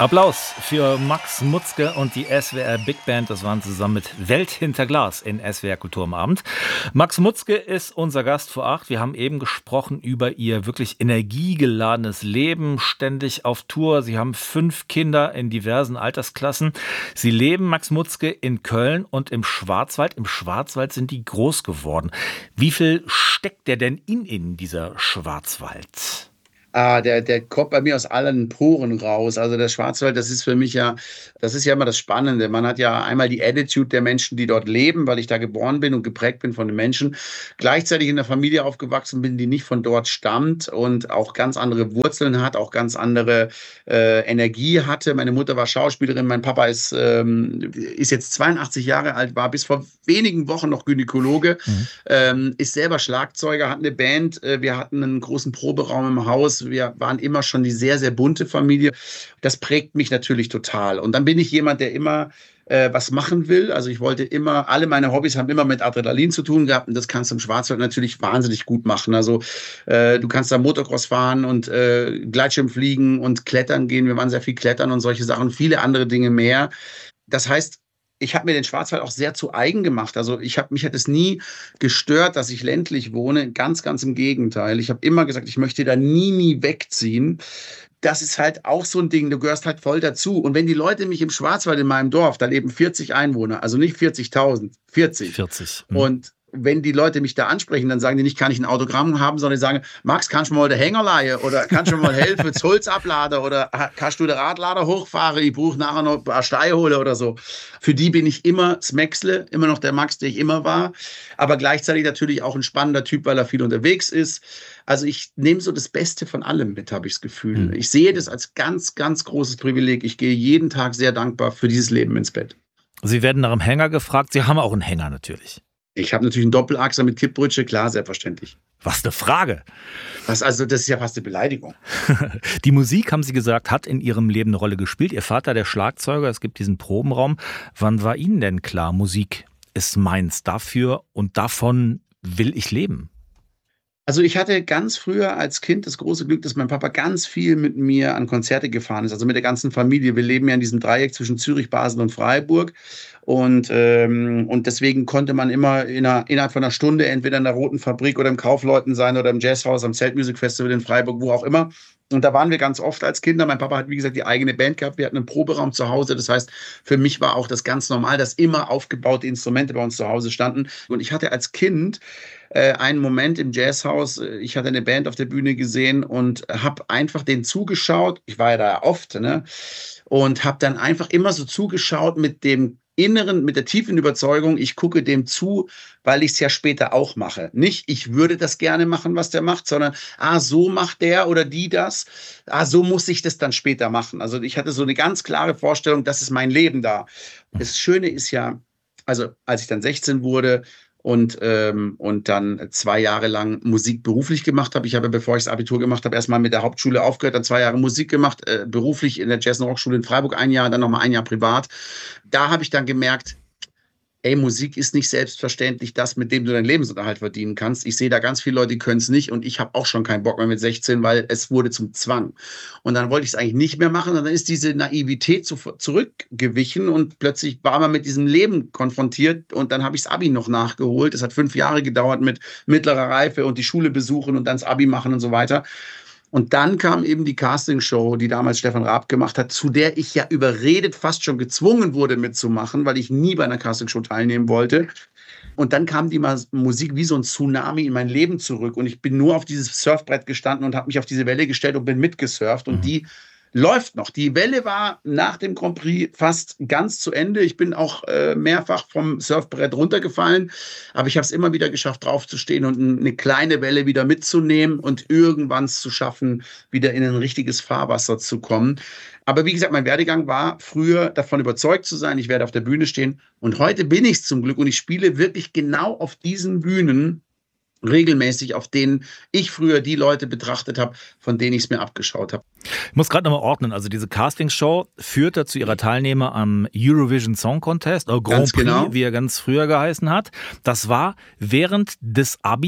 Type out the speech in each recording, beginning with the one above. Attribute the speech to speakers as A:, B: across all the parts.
A: Applaus für Max Mutzke und die SWR Big Band. Das waren zusammen mit Welt hinter Glas in SWR Kultur am Abend. Max Mutzke ist unser Gast vor 8. Wir haben eben gesprochen über ihr wirklich energiegeladenes Leben, ständig auf Tour. Sie haben 5 Kinder in diversen Altersklassen. Sie leben, Max Mutzke, in Köln und im Schwarzwald. Im Schwarzwald sind die groß geworden. Wie viel steckt der denn in Ihnen, dieser Schwarzwald?
B: Der kommt bei mir aus allen Poren raus. Also der Schwarzwald, das ist für mich das ist ja immer das Spannende. Man hat ja einmal die Attitude der Menschen, die dort leben, weil ich da geboren bin und geprägt bin von den Menschen. Gleichzeitig in einer Familie aufgewachsen bin, die nicht von dort stammt und auch ganz andere Wurzeln hat, auch ganz andere Energie hatte. Meine Mutter war Schauspielerin, mein Papa ist jetzt 82 Jahre alt, war bis vor wenigen Wochen noch Gynäkologe, ist selber Schlagzeuger, hat eine Band. Wir hatten einen großen Proberaum im Haus. Wir waren immer schon die sehr, sehr bunte Familie. Das prägt mich natürlich total. Und dann bin ich jemand, der immer was machen will. Also ich wollte immer, alle meine Hobbys haben immer mit Adrenalin zu tun gehabt und das kannst du im Schwarzwald natürlich wahnsinnig gut machen. Also du kannst da Motocross fahren und Gleitschirm fliegen und klettern gehen. Wir waren sehr viel klettern und solche Sachen, viele andere Dinge mehr. Das heißt, ich habe mir den Schwarzwald auch sehr zu eigen gemacht. Also mich hat es nie gestört, dass ich ländlich wohne. Ganz, ganz im Gegenteil. Ich habe immer gesagt, ich möchte da nie wegziehen. Das ist halt auch so ein Ding, du gehörst halt voll dazu. Und wenn die Leute mich im Schwarzwald in meinem Dorf, da leben 40 Einwohner, also nicht 40.000, 40.
A: 40.
B: Und wenn die Leute mich da ansprechen, dann sagen die nicht, kann ich ein Autogramm haben, sondern die sagen, Max, kannst du mal den Hänger leihen oder kannst du mal helfen, das Holz abladen oder kannst du den Radlader hochfahren, ich brauche nachher noch ein paar Steine holen oder so. Für die bin ich immer Smäxle, immer noch der Max, der ich immer war, aber gleichzeitig natürlich auch ein spannender Typ, weil er viel unterwegs ist. Also ich nehme so das Beste von allem mit, habe ich das Gefühl. Ich sehe das als ganz, ganz großes Privileg. Ich gehe jeden Tag sehr dankbar für dieses Leben ins Bett.
A: Sie werden nach dem Hänger gefragt. Sie haben auch einen Hänger natürlich.
B: Ich habe natürlich einen Doppelachser mit Kippbrütsche, klar, selbstverständlich.
A: Was eine Frage.
B: Also das ist ja fast eine Beleidigung.
A: Die Musik, haben Sie gesagt, hat in Ihrem Leben eine Rolle gespielt. Ihr Vater, der Schlagzeuger, es gibt diesen Probenraum. Wann war Ihnen denn klar, Musik ist meins, dafür und davon will ich leben?
B: Also ich hatte ganz früher als Kind das große Glück, dass mein Papa ganz viel mit mir an Konzerte gefahren ist, also mit der ganzen Familie. Wir leben ja in diesem Dreieck zwischen Zürich, Basel und Freiburg. Und deswegen konnte man immer innerhalb von einer Stunde entweder in der Roten Fabrik oder im Kaufleuten sein oder im Jazzhaus, am Zeltmusik Festival in Freiburg, wo auch immer. Und da waren wir ganz oft als Kinder. Mein Papa hat, wie gesagt, die eigene Band gehabt. Wir hatten einen Proberaum zu Hause. Das heißt, für mich war auch das ganz normal, dass immer aufgebaute Instrumente bei uns zu Hause standen. Und ich hatte als Kind einen Moment im Jazzhaus. Ich hatte eine Band auf der Bühne gesehen und habe einfach denen zugeschaut. Ich war ja da oft, ne? Und habe dann einfach immer so zugeschaut mit der tiefen Überzeugung, ich gucke dem zu, weil ich es ja später auch mache. Nicht, ich würde das gerne machen, was der macht, sondern, so macht der oder die das, so muss ich das dann später machen. Also ich hatte so eine ganz klare Vorstellung, das ist mein Leben da. Das Schöne ist ja, also als ich dann 16 wurde, und dann 2 Jahre lang Musik beruflich gemacht habe. Ich habe, bevor ich das Abitur gemacht habe, erstmal mit der Hauptschule aufgehört, dann 2 Jahre Musik gemacht, beruflich in der Jazz- und Rockschule in Freiburg 1 Jahr, dann nochmal 1 Jahr privat. Da habe ich dann gemerkt, Musik ist nicht selbstverständlich das, mit dem du deinen Lebensunterhalt verdienen kannst. Ich sehe da ganz viele Leute, die können es nicht und ich habe auch schon keinen Bock mehr mit 16, weil es wurde zum Zwang. Und dann wollte ich es eigentlich nicht mehr machen und dann ist diese Naivität zurückgewichen und plötzlich war man mit diesem Leben konfrontiert und dann habe ich das Abi noch nachgeholt. Es hat 5 Jahre gedauert mit mittlerer Reife und die Schule besuchen und dann das Abi machen und so weiter. Und dann kam eben die Castingshow, die damals Stefan Raab gemacht hat, zu der ich ja überredet, fast schon gezwungen wurde mitzumachen, weil ich nie bei einer Castingshow teilnehmen wollte. Und dann kam die Musik wie so ein Tsunami in mein Leben zurück. Und ich bin nur auf dieses Surfbrett gestanden und habe mich auf diese Welle gestellt und bin mitgesurft. Und die läuft noch. Die Welle war nach dem Grand Prix fast ganz zu Ende. Ich bin auch mehrfach vom Surfbrett runtergefallen, aber ich habe es immer wieder geschafft, draufzustehen und eine kleine Welle wieder mitzunehmen und irgendwann es zu schaffen, wieder in ein richtiges Fahrwasser zu kommen. Aber wie gesagt, mein Werdegang war früher davon überzeugt zu sein, ich werde auf der Bühne stehen und heute bin ich es zum Glück und ich spiele wirklich genau auf diesen Bühnen regelmäßig, auf denen ich früher die Leute betrachtet habe, von denen ich es mir abgeschaut habe.
A: Ich muss gerade nochmal ordnen, also diese Castingshow führte zu ihrer Teilnahme am Eurovision Song Contest, oder Grand Prix, wie er ganz früher geheißen hat. Das war während des Abi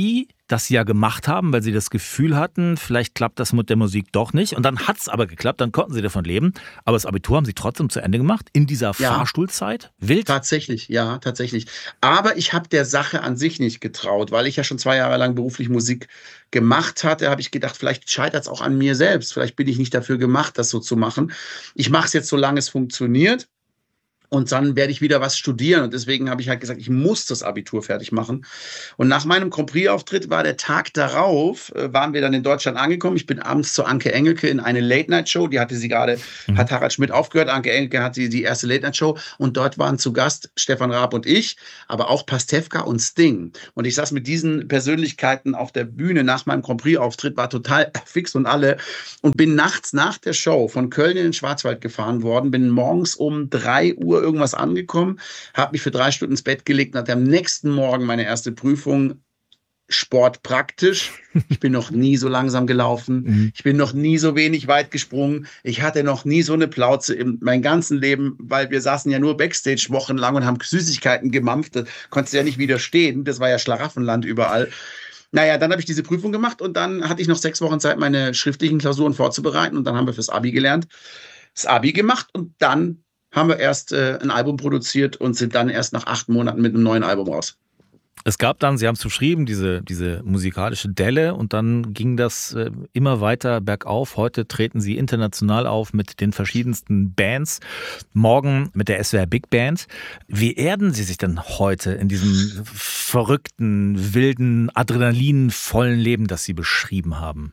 A: das ja gemacht haben, weil Sie das Gefühl hatten, vielleicht klappt das mit der Musik doch nicht. Und dann hat es aber geklappt, dann konnten Sie davon leben. Aber das Abitur haben Sie trotzdem zu Ende gemacht, in dieser Fahrstuhlzeit? Wild?
B: Tatsächlich, ja, tatsächlich. Aber ich habe der Sache an sich nicht getraut, weil ich ja schon 2 Jahre lang beruflich Musik gemacht hatte, habe ich gedacht, vielleicht scheitert es auch an mir selbst. Vielleicht bin ich nicht dafür gemacht, das so zu machen. Ich mache es jetzt, solange es funktioniert. Und dann werde ich wieder was studieren. Und deswegen habe ich halt gesagt, ich muss das Abitur fertig machen. Und nach meinem Grand Prix-Auftritt war der Tag darauf, waren wir dann in Deutschland angekommen. Ich bin abends zu Anke Engelke in eine Late-Night-Show. Die hatte sie gerade, hat Harald Schmidt aufgehört. Anke Engelke hatte die erste Late-Night-Show. Und dort waren zu Gast Stefan Raab und ich, aber auch Pastewka und Sting. Und ich saß mit diesen Persönlichkeiten auf der Bühne nach meinem Grand Prix-Auftritt, war total fix und alle. Und bin nachts nach der Show von Köln in den Schwarzwald gefahren worden, bin morgens um 3 Uhr irgendwas angekommen, habe mich für 3 Stunden ins Bett gelegt und hatte am nächsten Morgen meine erste Prüfung. Sport praktisch. Ich bin noch nie so langsam gelaufen. Ich bin noch nie so wenig weit gesprungen. Ich hatte noch nie so eine Plauze in meinem ganzen Leben, weil wir saßen ja nur Backstage wochenlang und haben Süßigkeiten gemampft. Da konntest du ja nicht widerstehen. Das war ja Schlaraffenland überall. Naja, dann habe ich diese Prüfung gemacht und dann hatte ich noch 6 Wochen Zeit, meine schriftlichen Klausuren vorzubereiten und dann haben wir fürs Abi gelernt, das Abi gemacht und dann haben wir erst ein Album produziert und sind dann erst nach 8 Monaten mit einem neuen Album raus.
A: Es gab dann, Sie haben es beschrieben, diese musikalische Delle und dann ging das immer weiter bergauf. Heute treten Sie international auf mit den verschiedensten Bands, morgen mit der SWR Big Band. Wie erden Sie sich denn heute in diesem verrückten, wilden, adrenalinvollen Leben, das Sie beschrieben haben?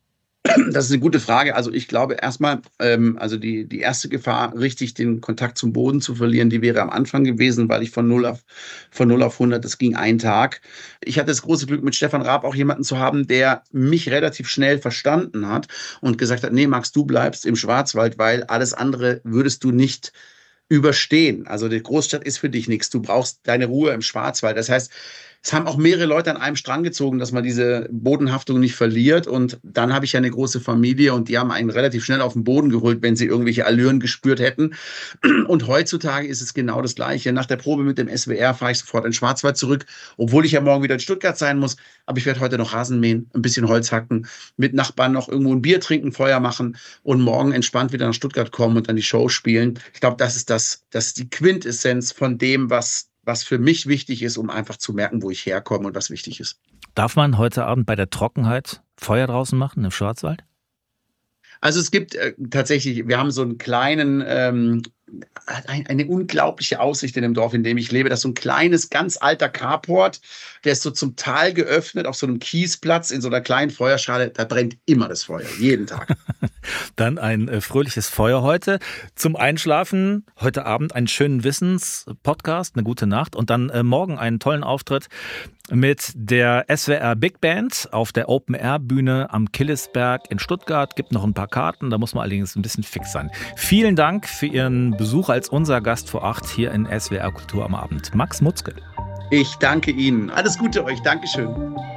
B: Das ist eine gute Frage. Also ich glaube erstmal, also die erste Gefahr, richtig den Kontakt zum Boden zu verlieren, die wäre am Anfang gewesen, weil ich von 0 auf 100, das ging ein Tag. Ich hatte das große Glück, mit Stefan Raab auch jemanden zu haben, der mich relativ schnell verstanden hat und gesagt hat, nee, Max, du bleibst im Schwarzwald, weil alles andere würdest du nicht überstehen. Also die Großstadt ist für dich nichts. Du brauchst deine Ruhe im Schwarzwald. Das heißt, es haben auch mehrere Leute an einem Strang gezogen, dass man diese Bodenhaftung nicht verliert. Und dann habe ich ja eine große Familie und die haben einen relativ schnell auf den Boden geholt, wenn sie irgendwelche Allüren gespürt hätten. Und heutzutage ist es genau das Gleiche. Nach der Probe mit dem SWR fahre ich sofort in den Schwarzwald zurück, obwohl ich ja morgen wieder in Stuttgart sein muss. Aber ich werde heute noch Rasen mähen, ein bisschen Holz hacken, mit Nachbarn noch irgendwo ein Bier trinken, Feuer machen und morgen entspannt wieder nach Stuttgart kommen und dann die Show spielen. Ich glaube, das ist die Quintessenz von dem, was für mich wichtig ist, um einfach zu merken, wo ich herkomme und was wichtig ist.
A: Darf man heute Abend bei der Trockenheit Feuer draußen machen im Schwarzwald?
B: Also es gibt tatsächlich, wir haben so einen kleinen, eine unglaubliche Aussicht in dem Dorf, in dem ich lebe. Das ist so ein kleines, ganz alter Carport, der ist so zum Teil geöffnet auf so einem Kiesplatz in so einer kleinen Feuerschale. Da brennt immer das Feuer, jeden Tag.
A: Dann ein fröhliches Feuer heute. Zum Einschlafen heute Abend einen schönen Wissens-Podcast, eine gute Nacht und dann morgen einen tollen Auftritt mit der SWR Big Band auf der Open-Air-Bühne am Killesberg in Stuttgart. Gibt noch ein paar Karten, da muss man allerdings ein bisschen fix sein. Vielen Dank für Ihren Besuch als unser Gast vor 8 hier in SWR Kultur am Abend. Max Mutzke.
B: Ich danke Ihnen. Alles Gute euch. Dankeschön.